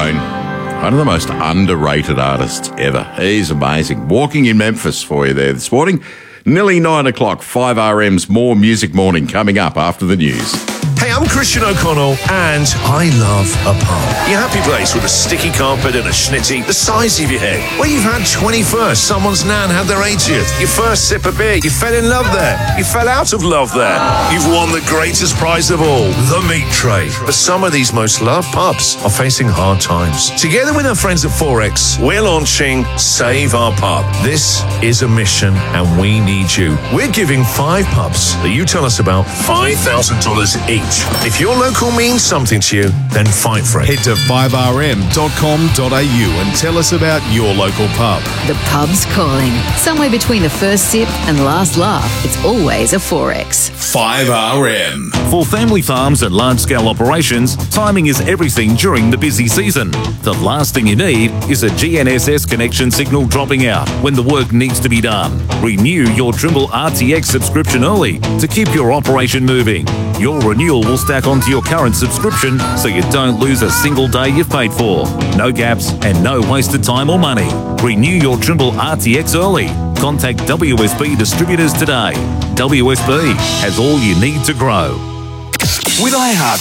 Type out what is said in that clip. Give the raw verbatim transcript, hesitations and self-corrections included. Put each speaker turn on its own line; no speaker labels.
Tone, one of the most underrated artists ever. He's amazing. Walking in Memphis for you there this morning. Nearly nine o'clock, five R M's More Music Morning coming up after the news.
Hey, I'm Christian O'Connell, and I love a pub. Your happy place with a sticky carpet and a schnitty the size of your head. Where you've had twenty-first, someone's nan had their eightieth. Your first sip of beer, you fell in love there. You fell out of love there. You've won the greatest prize of all, the meat tray. But some of these most loved pubs are facing hard times. Together with our friends at Forex, we're launching Save Our Pub. This is a mission, and we need you. We're giving five pubs that you tell us about five thousand dollars each. If your local means something to you, then fight for it.
Head to five R M dot com dot A U and tell us about your local pub.
The pub's calling. Somewhere between the first sip and last laugh, it's always a Forex.
five R M.
For family farms and large-scale operations, timing is everything during the busy season. The last thing you need is a G N S S connection signal dropping out when the work needs to be done. Renew your Trimble R T X subscription early to keep your operation moving. Your renewal will stack onto your current subscription so you don't lose a single day you've paid for. No gaps and no wasted time or money. Renew your Trimble R T X early. Contact W S B distributors today. W S B has all you need to grow.
With iHeart